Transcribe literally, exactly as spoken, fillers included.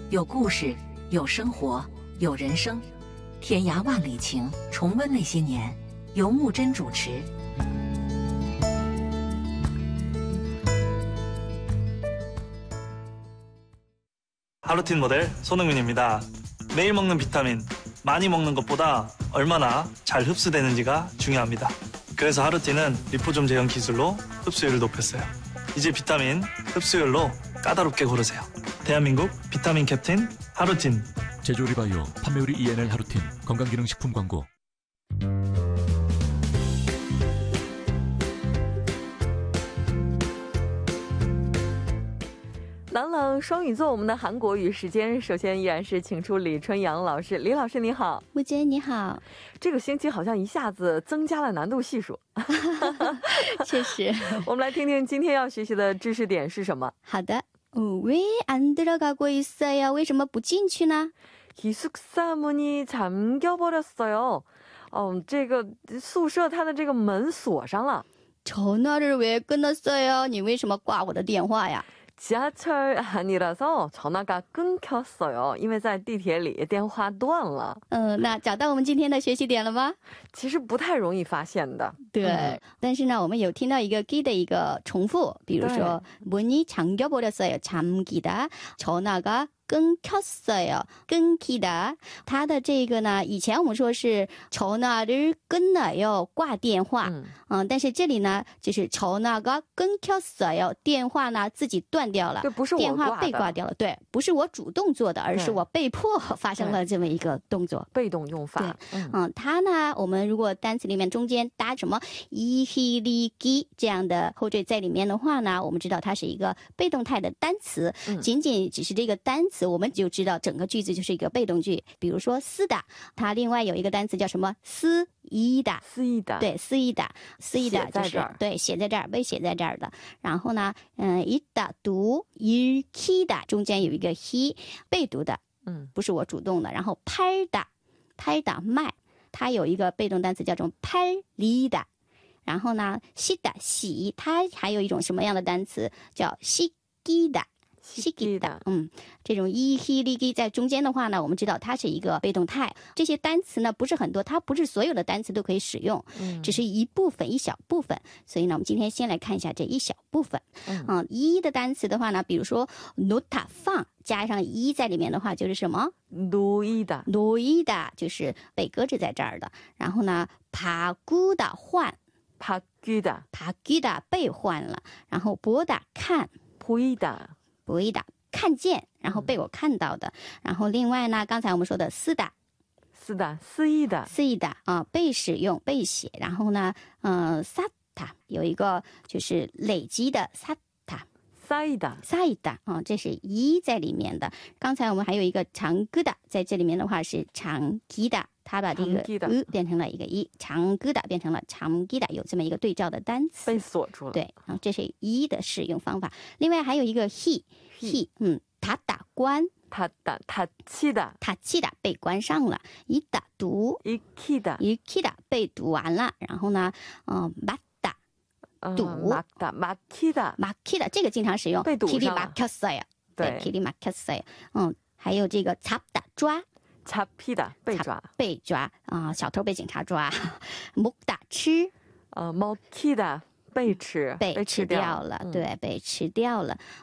有故事，有生活，有人生。天涯万里情，重温那些年。由木真主持。 하루틴 모델 손흥민입니다. 매일 먹는 비타민, 많이 먹는 것보다 얼마나 잘 흡수되는지가 중요합니다. 그래서 하루틴은 리포좀 제형 기술로 흡수율을 높였어요. 이제 비타민 흡수율로 까다롭게 고르세요. 대한민국 비타민 캡틴 하루틴. 제조리 바이오, 판매율이 이엔엘 하루틴, 건강기능식품 광고. 朗朗双语做我们的韩国语时间，首先依然是请出李春阳老师。李老师你好。 木真你好。 这个星期好像一下子增加了难度系数。 确实。 我们来听听今天要学习的知识点是什么。 好的。왜 안 들어가고 있어요? 为什么不进去呢？ 기숙사 문이 잠겨버렸어요. 어, 这个宿舍它的这个门锁上了。 전화를 왜 끊었어요? 你为什么挂我的电话呀？ 지하철 안이라서 전화가 끊겼어요. 因为在地铁里电话断了。 嗯，那找到我们今天的学习点了吗？ 其实不太容易发现的。 对、嗯、但是呢我们有听到一个 기 的一个重复，比如说 문이 잠겨버렸어요. 잠기다. 전화가 끊겼어요. 끊기다. 它的这个呢以前我们说是 전화를 끊어요. 挂电话。 嗯, 嗯但是这里呢就是 전화가 끊겼어요. 电话呢自己断掉了。 对，不是我挂的。 电话被挂掉了。对，不是我主动做的，而是我被迫发生了这么一个动作。 被动用法。 对， 嗯, 嗯它呢我们如果单词里面中间搭什么 이히리기 这样的后缀在里面的话呢，我们知道它是一个被动态的单词。 嗯、 仅仅只是这个单词我们就知道整个句子就是一个被动句。 比如说쓰다， 它另外有一个单词叫什么 쓰이다。 쓰이다。 对，쓰이다。 쓰이다 就是对写在这儿，被写在这儿的。然后呢嗯 읽다读 읽히다 中间有一个 he 被读的， 嗯，不是我主动的。然后팔다 팔다卖， 它有一个被动单词叫做 팔리다。 然后呢 씻다洗， 它还有一种什么样的单词叫 씻기다。 씻기다。 嗯，这种 이히리기在中间的话呢，我们知道它是一个被动态。这些单词呢不是很多，它不是所有的单词都可以使用，嗯，只是一部分一小部分。所以呢我们今天先来看一下这一小部分。 嗯，一的单词的话呢，比如说 놓다放加上一在里面的话就是什么 놓이다。 놓이다 就是被搁置在这儿的。然后呢 바꾸다换 바뀌다 바뀌다被换了。然后보다看 보이다 보이다看见，然后被我看到的。然后另外呢刚才我们说的쓰다 쓰다 쓰이다 쓰이다啊被使用被写。然后呢嗯쌓다有一个就是累积的쌓다 쌓이다 쌓이다啊这是一在里面的。刚才我们还有一个장기다在这里面的话是장기다， 它把这个 으 变成了一个一， 장기다变成了장기다， 有这么一个对照的单词， 被锁住了。 对，然后这是一的使用方法。另外还有一个 he he 嗯닫다关 닫다 닫히다 닫히다被关上了。읽다读 읽히다 읽히다被读完了。然后呢嗯막다堵 막다 막히다 막히다这个经常使用， 被堵上了。 길이 막혔어요。 对， 길이 막혔어요。 嗯还有这个잡다抓 잡히다被抓被抓啊，小偷被警察抓。먹다吃， 呃 먹히다被吃被吃掉了。对，被吃掉了。